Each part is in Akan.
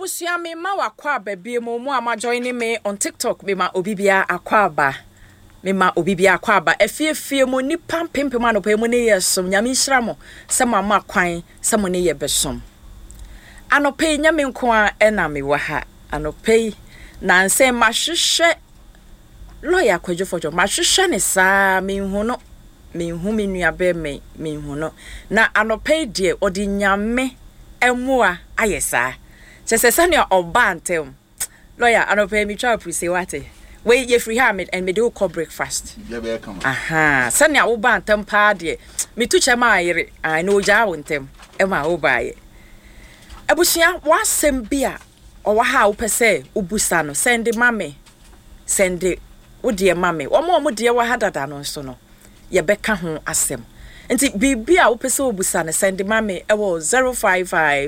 Abusia me ma wakwa baby mo ama join me on TikTok me ma obibia akwaba. Me ma obibia akwaba. Efie mo nipa pempem anope mo ne yesom nyame nhira mo se mama kwan se mo ne ye besom. Anope nyame nko a ena me wa ha. Anope na nse mahwehwe lawyer kwadwofojo mahwehwe ne saa me hu no me hu me nuabe me hu no na anope de odi nyame emua ayesa sese ne oba antem lawyer anope mi try prese wate we ye free hamid and me do call breakfast aha sane oba antem pa de me tu chema ayire I know ja wontem ema oba ye abusia wasem bia owa ha opese obusa no send mame send wodie mame omo de wa hadada no so no ye beka ho asem nti bibia opese obusa no send mame ewo 055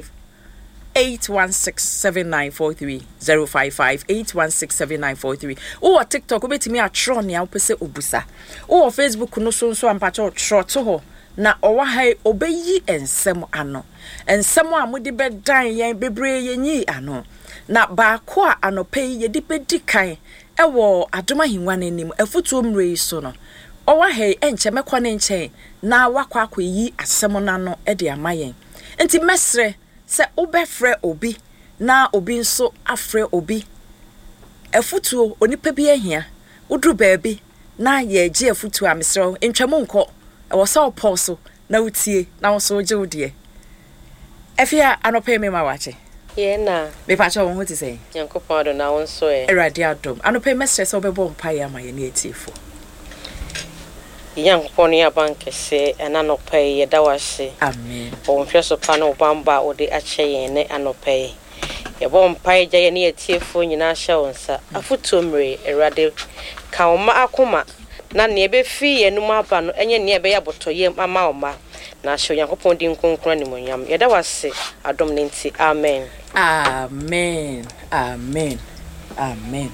8167943 055-8167943 o TikTok obetimi atro ne opese obusa o Facebook no so ampacho tro to ho na owa hai obeyi ensem ano ensem a mudi bedan yen bebre yenyi ano na ba ko a anope ye dipedi kan ewo adoma hinwa nanim afutuo mrei so no owa hai enche mekwa ne nche na wakwa akwayi asem na no e de amayen enti mesre se obefre obi na obi nso afre obi afutuo onipa bi ahia udru baabi na ye je afutuo amesrew entwamo nko e wo sa oposo na utie na wo so je wodie efia anope me ma wache ye na me pacha won hoti say yankopon do na won so e erade adom anope mesre se obebo mpaye amaye na etifo yankopon ya bankese enanope ye dawase amen o nhweso pa no bamba ode ache ye ne anope ye bo mpaye je ne etifo nyina hye wonsa afutuo mre erade ka oma akoma na ne ebefi ye num aba no enye ne ebe ya botoye ama oma na hye yankopon di nkonkron ne monyam ye dawase adom ne nti amen amen amen amen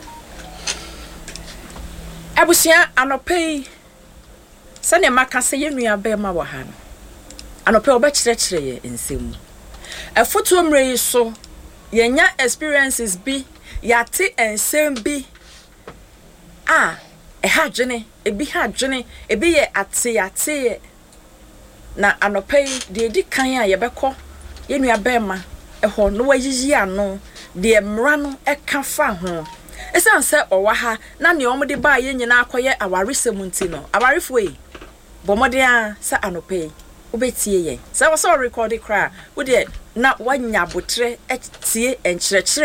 abusia anope sane makase ye nuabe ma wa ha no anope obekirekire ye ensemu afutuo mre so yenya experiences bi yate ensem bi hadwene ebi hadwene ebi ye ate na anope de edi kan a ye beko ye nuabe ma eho no wayiyi ano de mra no eka fa ho esanse owa ha na ne omde ba ye nyina akoye awaresem no awarefo yi bomodia sa anope obetie ye sa wo so record cra wo de na wanya botre etie enkyerɛkyerɛ